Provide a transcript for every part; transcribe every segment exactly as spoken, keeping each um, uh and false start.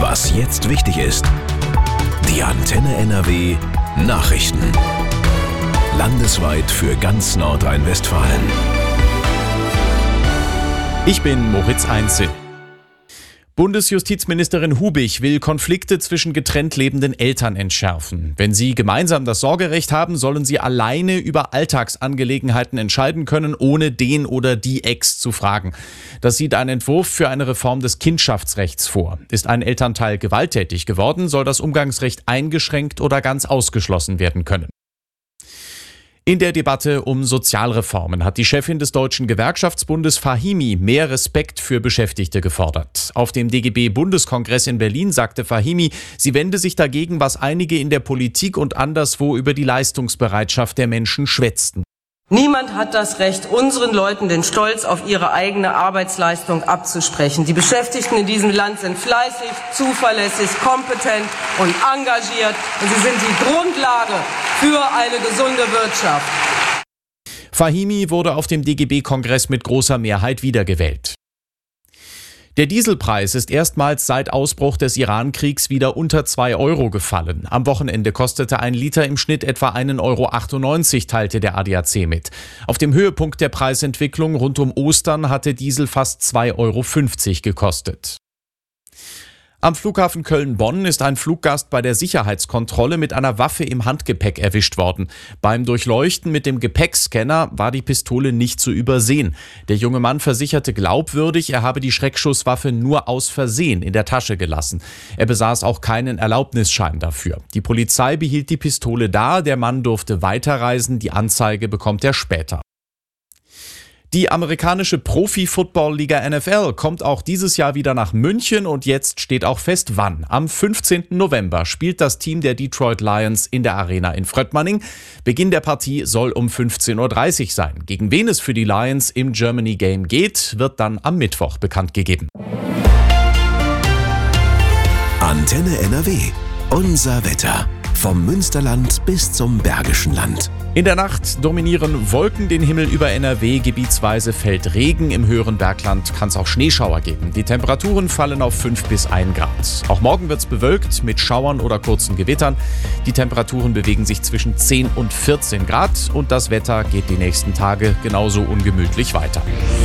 Was jetzt wichtig ist. Die Antenne N R W Nachrichten. Landesweit für ganz Nordrhein-Westfalen. Ich bin Moritz Einzel. Bundesjustizministerin Hubig will Konflikte zwischen getrennt lebenden Eltern entschärfen. Wenn sie gemeinsam das Sorgerecht haben, sollen sie alleine über Alltagsangelegenheiten entscheiden können, ohne den oder die Ex zu fragen. Das sieht ein Entwurf für eine Reform des Kindschaftsrechts vor. Ist ein Elternteil gewalttätig geworden, soll das Umgangsrecht eingeschränkt oder ganz ausgeschlossen werden können. In der Debatte um Sozialreformen hat die Chefin des Deutschen Gewerkschaftsbundes Fahimi mehr Respekt für Beschäftigte gefordert. Auf dem D G B-Bundeskongress in Berlin sagte Fahimi, sie wende sich dagegen, was einige in der Politik und anderswo über die Leistungsbereitschaft der Menschen schwätzten. Niemand hat das Recht, unseren Leuten den Stolz auf ihre eigene Arbeitsleistung abzusprechen. Die Beschäftigten in diesem Land sind fleißig, zuverlässig, kompetent und engagiert. Und sie sind die Grundlage für eine gesunde Wirtschaft. Fahimi wurde auf dem D G B-Kongress mit großer Mehrheit wiedergewählt. Der Dieselpreis ist erstmals seit Ausbruch des Iran-Kriegs wieder unter zwei Euro gefallen. Am Wochenende kostete ein Liter im Schnitt etwa ein Euro achtundneunzig, teilte der A D A C mit. Auf dem Höhepunkt der Preisentwicklung rund um Ostern hatte Diesel fast zwei Euro fünfzig gekostet. Am Flughafen Köln-Bonn ist ein Fluggast bei der Sicherheitskontrolle mit einer Waffe im Handgepäck erwischt worden. Beim Durchleuchten mit dem Gepäckscanner war die Pistole nicht zu übersehen. Der junge Mann versicherte glaubwürdig, er habe die Schreckschusswaffe nur aus Versehen in der Tasche gelassen. Er besaß auch keinen Erlaubnisschein dafür. Die Polizei behielt die Pistole da, der Mann durfte weiterreisen, die Anzeige bekommt er später. Die amerikanische Profi-Football-Liga N F L kommt auch dieses Jahr wieder nach München und jetzt steht auch fest, wann. Am fünfzehnten November spielt das Team der Detroit Lions in der Arena in Fröttmanning. Beginn der Partie soll um fünfzehn Uhr dreißig sein. Gegen wen es für die Lions im Germany Game geht, wird dann am Mittwoch bekannt gegeben. Antenne N R W. Unser Wetter. Vom Münsterland bis zum Bergischen Land. In der Nacht dominieren Wolken den Himmel über N R W, gebietsweise fällt Regen, im höheren Bergland kann es auch Schneeschauer geben. Die Temperaturen fallen auf fünf bis ein Grad. Auch morgen wird es bewölkt mit Schauern oder kurzen Gewittern. Die Temperaturen bewegen sich zwischen zehn und vierzehn Grad und das Wetter geht die nächsten Tage genauso ungemütlich weiter.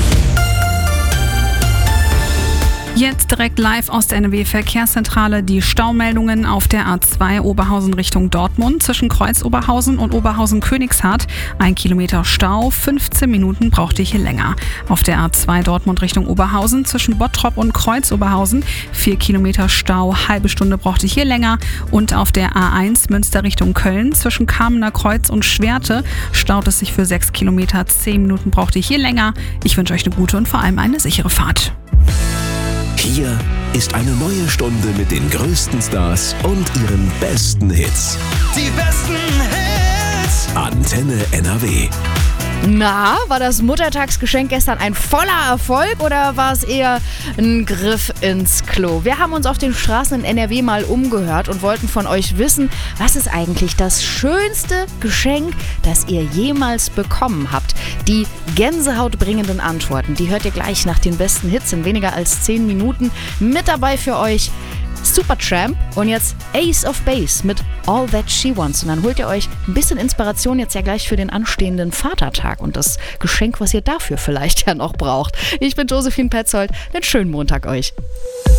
Jetzt direkt live aus der N R W-Verkehrszentrale die Staumeldungen auf der A zwei Oberhausen Richtung Dortmund zwischen Kreuz-Oberhausen und Oberhausen-Königshardt. Ein Kilometer Stau, fünfzehn Minuten braucht ihr hier länger. Auf der A zwei Dortmund Richtung Oberhausen zwischen Bottrop und Kreuz-Oberhausen vier Kilometer Stau, halbe Stunde braucht ihr hier länger. Und auf der A eins Münster Richtung Köln zwischen Kamener Kreuz und Schwerte staut es sich für sechs Kilometer, zehn Minuten braucht ihr hier länger. Ich wünsche euch eine gute und vor allem eine sichere Fahrt. Hier ist eine neue Stunde mit den größten Stars und ihren besten Hits. Die besten Hits. Antenne N R W. Na, war das Muttertagsgeschenk gestern ein voller Erfolg oder war es eher ein Griff ins Klo? Wir haben uns auf den Straßen in N R W mal umgehört und wollten von euch wissen, was ist eigentlich das schönste Geschenk, das ihr jemals bekommen habt? Die gänsehautbringenden Antworten, die hört ihr gleich nach den besten Hits in weniger als zehn Minuten. Mit dabei für euch Supertramp und jetzt Ace of Base mit All That She Wants. Und dann holt ihr euch ein bisschen Inspiration jetzt ja gleich für den anstehenden Vatertag und das Geschenk, was ihr dafür vielleicht ja noch braucht. Ich bin Josephine Petzold. Einen schönen Montag euch.